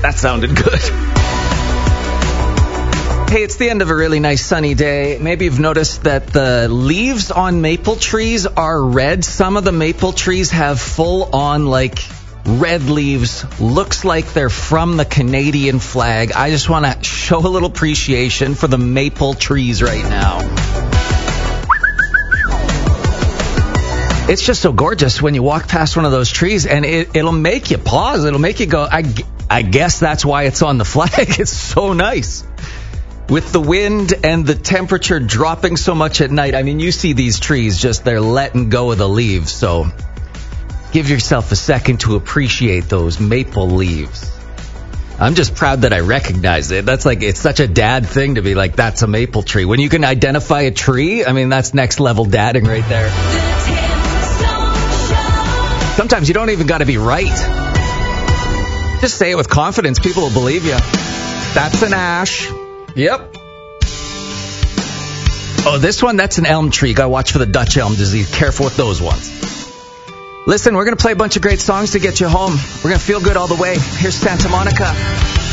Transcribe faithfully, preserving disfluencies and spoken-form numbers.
That sounded good. Hey, it's the end of a really nice sunny day. Maybe you've noticed that the leaves on maple trees are red. Some of the maple trees have full-on, like, red leaves. Looks like they're from the Canadian flag. I just want to show a little appreciation for the maple trees right now. It's just so gorgeous when you walk past one of those trees, and it, it'll make you pause. It'll make you go, I, I guess that's why it's on the flag. It's so nice. With the wind and the temperature dropping so much at night, I mean, you see these trees just, they're letting go of the leaves. So give yourself a second to appreciate those maple leaves. I'm just proud that I recognize it. That's like, it's such a dad thing to be like, that's a maple tree. When you can identify a tree, I mean, that's next level dadding right there. Sometimes you don't even got to be right. Just say it with confidence. People will believe you. That's an ash. Yep. Oh, this one, that's an elm tree. Got to watch for the Dutch elm disease. Careful with those ones. Listen, we're going to play a bunch of great songs to get you home. We're going to feel good all the way. Here's Santa Monica.